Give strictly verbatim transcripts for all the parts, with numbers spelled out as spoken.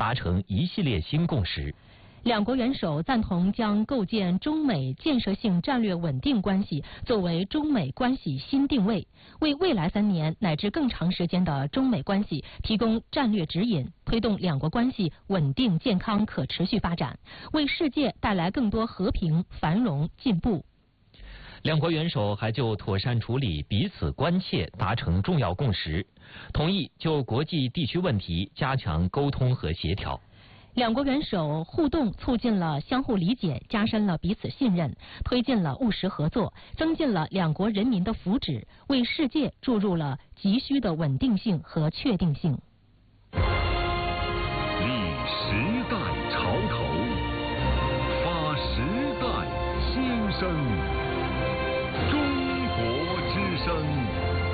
达成一系列新共识。 两国元首赞同将构建中美建设性战略稳定关系作为中美关系新定位，为未来三年乃至更长时间的中美关系提供战略指引，推动两国关系稳定、健康、可持续发展，为世界带来更多和平、繁荣、进步。 两国元首还就妥善处理彼此关切达成重要共识，同意就国际地区问题加强沟通和协调。 两国元首互动促进了相互理解，加深了彼此信任，推进了务实合作，增进了两国人民的福祉，为世界注入了急需的稳定性和确定性。 立时代潮头，发时代新声，中国之声。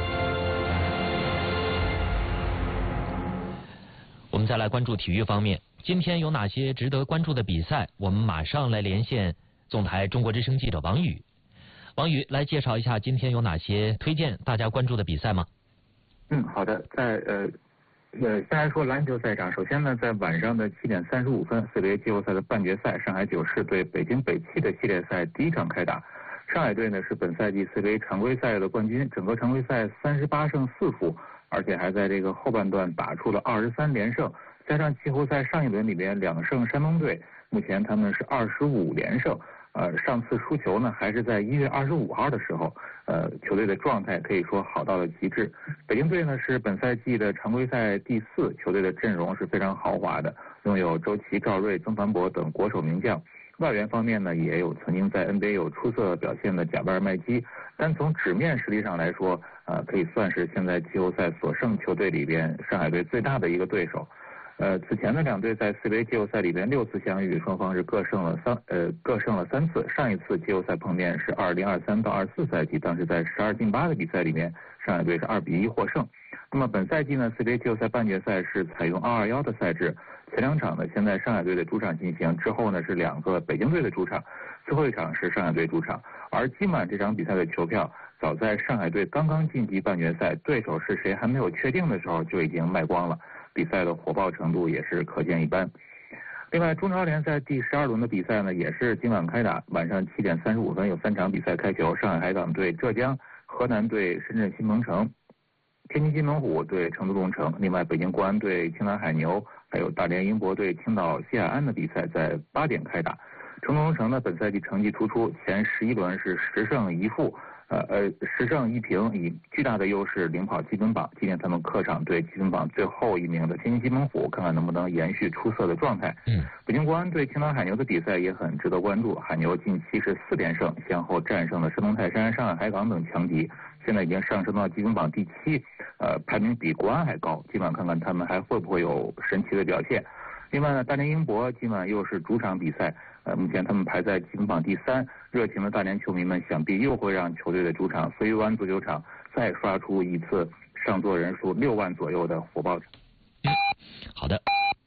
我们再来关注体育方面。今天有哪些值得关注的比赛？我们马上来连线总台中国之声记者王宇。王宇来介绍一下今天有哪些推荐大家关注的比赛吗？ 嗯，好的，在呃呃，先来说篮球赛场。首先呢，在晚上的七点三十五分，C B A 季后赛的半决赛，上海九市对北京北汽的系列赛第一场开打。上海队呢是本赛季 C B A 常规赛的冠军，整个常规赛三十八胜四负，而且还在这个后半段打出了二十三连胜。加上季后赛上一轮里边两胜山东队，目前他们是二十五连胜。呃，上次输球呢还是在一月二十五号的时候，呃，球队的状态可以说好到了极致。北京队呢是本赛季的常规赛第四，球队的阵容是非常豪华的，拥有周琦、赵睿、曾凡博等国手名将。外援方面呢也有曾经在 N B A 有出色表现的贾巴尔麦基，但从纸面实力上来说，呃，可以算是现在季后赛所剩球队里边上海队最大的一个对手。呃，此前的两队在 C B A 季后赛里边六次相遇，双方是各胜了三呃各胜了三次。上一次季后赛碰面是二零二三到二四赛季，当时在十二进八的比赛里面，上海队是二比一获胜。那么本赛季呢 ，C B A 季后赛半决赛是采用二二一的赛制，前两场呢现在上海队的主场进行，之后呢是两个北京队的主场，最后一场是上海队主场。而今晚这场比赛的球票，早在上海队刚刚晋级半决赛，对手是谁还没有确定的时候就已经卖光了。比赛的火爆程度也是可见一斑。另外，中超联赛第十二轮的比赛呢，也是今晚开打，晚上七点三十五分有三场比赛开球：上海海港对浙江，河南对深圳新鹏城，天津津门虎对成都龙城。另外，北京国安对青南海牛，还有大连英博对青岛西海岸的比赛在八点开打。成都龙城呢，本赛季成绩突出，前十一轮是十胜一负。呃呃，十胜一平，以巨大的优势领跑积分榜。今天他们客场对积分榜最后一名的天津津门虎，看看能不能延续出色的状态。 嗯， 北京国安对青岛海牛的比赛也很值得关注。海牛近期是四连胜，先后战胜了山东泰山、上海海港等强敌，现在已经上升到积分榜第七，呃，排名比国安还高。今晚看看他们还会不会有神奇的表现。另外呢，大连英博今晚又是主场比赛，呃，目前他们排在积分榜第三。热情的大连球迷们想必又会让球队的主场飞鱼湾足球场再刷出一次上座人数六万左右的火爆。 嗯，好的。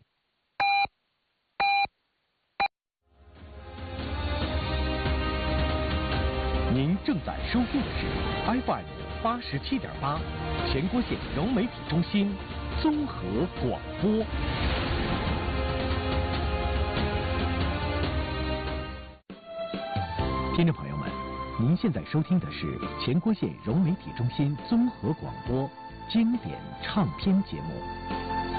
您正在收听的是 F M 八十七点八，全国县融媒体中心综合广播。听众朋友们，您现在收听的是全国县融媒体中心综合广播经典唱片节目。